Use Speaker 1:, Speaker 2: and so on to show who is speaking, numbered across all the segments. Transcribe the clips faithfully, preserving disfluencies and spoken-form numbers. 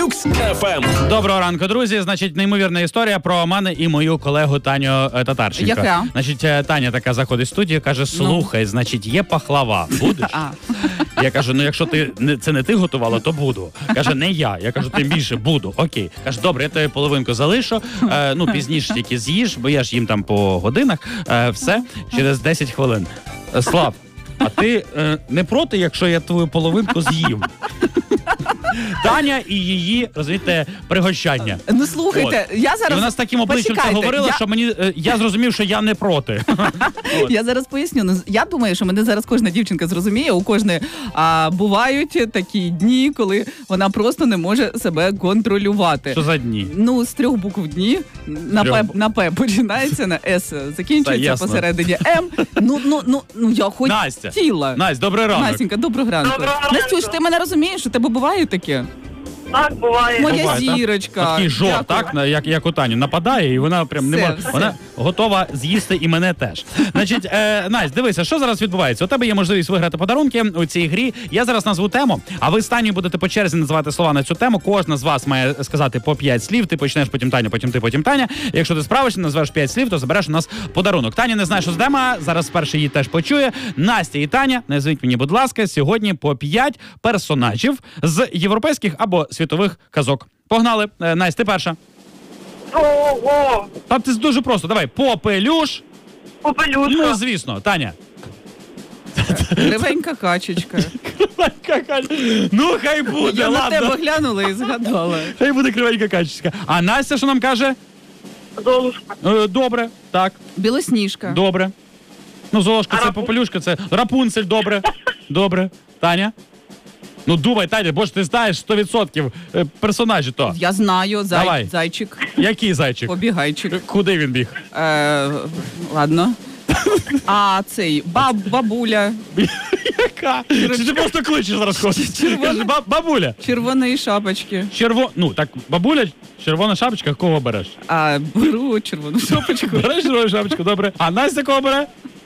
Speaker 1: Люкс еф ем.
Speaker 2: Доброго ранку, друзі. Значить, неймовірна історія про мене і мою колегу Таню Татарченко.
Speaker 3: Яка?
Speaker 2: Значить, Таня така заходить в студію, каже, слухай, ну. значить, є пахлава, будеш? Я кажу, ну якщо ти не, це не ти готувала, то буду. Каже, не я. Я кажу, тим більше буду. Окей. Каже, добре, я тобі половинку залишу, е, ну пізніше тільки з'їж, бо я ж їм там по годинах. Е, все, через десять хвилин. Е, Слав, а ти е, не проти, якщо я твою половинку з'їм? Таня і її, розумієте, пригощання.
Speaker 3: Ну, слухайте,
Speaker 2: От.
Speaker 3: я зараз...
Speaker 2: І вона з таким обличчям це говорила,
Speaker 3: я...
Speaker 2: що мені, я зрозумів, що я не проти.
Speaker 3: Я зараз поясню. Ну, я думаю, що мене зараз кожна дівчинка зрозуміє, у кожної а, бувають такі дні, коли вона просто не може себе контролювати.
Speaker 2: Що за дні?
Speaker 3: Ну, з трьох букв дні. На П, на П починається, на С закінчується, посередині М. Ну, ну, ну, ну я хоч
Speaker 2: Настя.
Speaker 3: тіла.
Speaker 2: Настя, добрий ранок.
Speaker 3: Настенька, доброго ранку.
Speaker 4: Доброго ранку.
Speaker 3: Настюш, ти мене розумієш, у тебе буває таке?
Speaker 4: Так, буває.
Speaker 3: Моя
Speaker 2: Буває,
Speaker 3: зірочка.
Speaker 2: так? Такий жор, так, як, як у Тані, нападає, і вона прям не
Speaker 3: Все,
Speaker 2: може,
Speaker 3: все.
Speaker 2: вона готова з'їсти і мене теж. Значить, е, Настя, дивися, що зараз відбувається? У тебе є можливість виграти подарунки у цій грі. Я зараз назву тему, а ви з Танею будете по черзі називати слова на цю тему. Кожна з вас має сказати по п'ять слів. Ти почнеш, потім Таня, потім ти, потім Таня. Якщо ти справишся, назвеш п'ять слів, то забереш у нас подарунок. Таня не знає, що з тема, зараз вперше її теж почує. Настя і Таня, назвіть мені, будь ласка, сьогодні по п'ять персонажів з європейських або світових казок. Погнали. Е, Настя, ти перша.
Speaker 4: Ого!
Speaker 2: Там це дуже просто. Давай. Попелюш.
Speaker 4: Попелюшка.
Speaker 2: Ну, звісно. Таня.
Speaker 3: Кривенька качечка.
Speaker 2: Ну, хай буде,
Speaker 3: Я на
Speaker 2: ладно.
Speaker 3: тебе глянула і згадала.
Speaker 2: Хай буде кривенька качечка. А Настя, що нам каже?
Speaker 4: Золушка.
Speaker 2: Е, добре. Так.
Speaker 3: Білосніжка.
Speaker 2: Добре. Ну, Золушка, це
Speaker 4: Рапун-
Speaker 2: попелюшка, це Рапунцель. Добре. Добре. Таня? Ну, думай, Таня, бо ж ти знаєш сто відсотків персонажі то.
Speaker 3: Я знаю, зай...
Speaker 2: Давай.
Speaker 3: зайчик,
Speaker 2: Який зайчик?
Speaker 3: побігайчик.
Speaker 2: Куди він біг?
Speaker 3: Е, ладно. А цей баб, бабуля,
Speaker 2: Яка? Чи ти просто кличеш зараз хочеш? Каже, «Баб- бабуля.
Speaker 3: червоної шапочки.
Speaker 2: Черво... Ну, так, бабуля, червона шапочка, кого береш?
Speaker 3: А беру червону шапочку.
Speaker 2: Береш червону шапочку, добре. А Настя кого бере?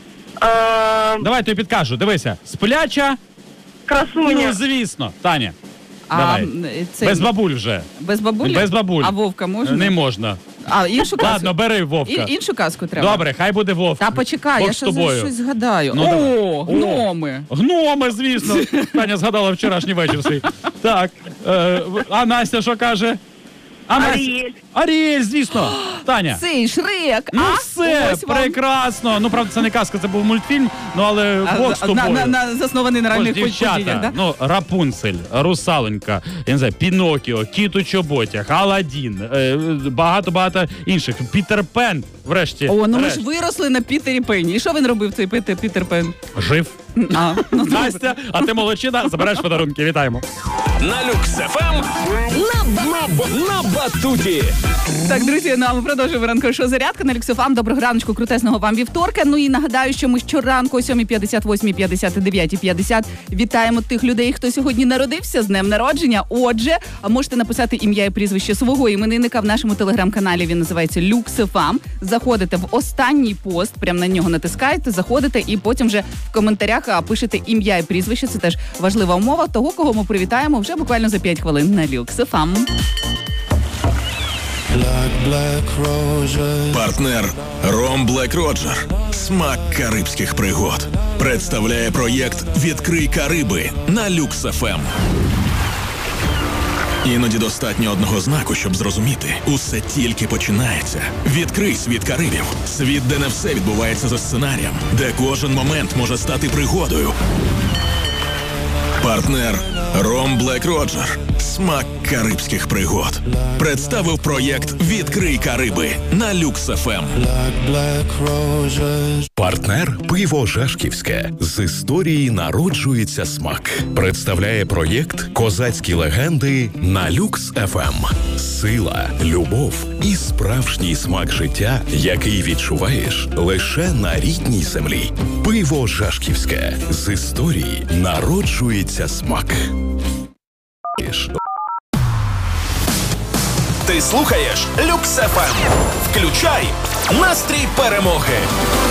Speaker 4: Е,
Speaker 2: Давай, тобі підкажу, дивися. Спляча, ну,
Speaker 4: красуня.
Speaker 2: звісно. Таня,
Speaker 3: А,
Speaker 2: давай.
Speaker 3: цей,
Speaker 2: Без бабуль вже.
Speaker 3: без бабулі?
Speaker 2: Без бабуль.
Speaker 3: А Вовка можна?
Speaker 2: Не можна.
Speaker 3: А, іншу казку?
Speaker 2: Ладно, бери Вовка.
Speaker 3: І, іншу казку треба.
Speaker 2: Добре, хай буде Вовк.
Speaker 3: Та почекай,
Speaker 2: Бог
Speaker 3: я
Speaker 2: з
Speaker 3: ще
Speaker 2: тобою.
Speaker 3: щось згадаю.
Speaker 2: Ну,
Speaker 3: О,
Speaker 2: давай.
Speaker 3: гноми.
Speaker 2: Гноми, звісно. Таня згадала вчорашній вечір свій. Так, е, а Настя що каже? А Настя-
Speaker 4: Аріель.
Speaker 2: Аріель, звісно. Таня.
Speaker 3: Цей Шрек.
Speaker 2: Ну
Speaker 3: а?
Speaker 2: все,
Speaker 3: Ось вам.
Speaker 2: прекрасно. Ну, правда, це не казка, це був мультфільм, ну але
Speaker 3: А,
Speaker 2: Бог з
Speaker 3: на,
Speaker 2: тобою.
Speaker 3: на, на, заснований на
Speaker 2: Ось,
Speaker 3: реальних
Speaker 2: дівчата,
Speaker 3: подіях, да?
Speaker 2: ну, Рапунцель, Русаленька, я не знаю, Пінокіо, Кіт у чоботях, Аладдін, е, багато-багато інших. Пітер Пен, врешті.
Speaker 3: О, ну ми
Speaker 2: решті.
Speaker 3: ж виросли на Пітері Пенні. І що він робив, цей Пітер, Пітер Пен?
Speaker 2: Жив.
Speaker 3: А, ну,
Speaker 2: Настя, а ти молодчина, забереш подарунки. Вітаємо.
Speaker 1: На Люкс еф ем на, на, на батуті.
Speaker 3: Так, друзі, ну а ми продовжуємо ранкове шоу «Зарядка» на Люкс еф ем. Доброго раночку, крутесного вам вівторка. Ну і нагадаю, що ми щоранку о сьомій п'ятдесят, восьмій п'ятдесят і дев'ятій п'ятдесят вітаємо тих людей, хто сьогодні народився з днем народження. Отже, можете написати ім'я і прізвище свого іменинника в нашому телеграм-каналі. Він називається Люкс еф ем. Заходите в останній пост, прямо на нього натискаєте, заходите і потім вже в коментарях а, пишете ім'я і прізвище. Це теж важлива умова того, кого ми привітаємо вже буквально за п'ять хвилин на Люкс еф ем.
Speaker 1: Партнер Ром Блек Роджер. Смак карибських пригод. Представляє проєкт «Відкрий Кариби» на Люкс еф ем. Іноді достатньо одного знаку, щоб зрозуміти. Усе тільки починається. Відкрий світ Карибів. Світ, де не все відбувається за сценарієм. Де кожен момент може стати пригодою. Партнер Ром Блек Роджер. Смак карибських пригод. Представив проєкт «Відкрий Кариби» на Люкс еф ем.
Speaker 5: Партнер «Пиво Жашківське». З історії народжується смак. Представляє проєкт «Козацькі легенди» на Люкс еф ем. Сила, любов і справжній смак життя, який відчуваєш лише на рідній землі. Пиво Жашківське. З історії народжується смак.
Speaker 1: Ти слухаєш Люкс еф ем. Включай настрій перемоги.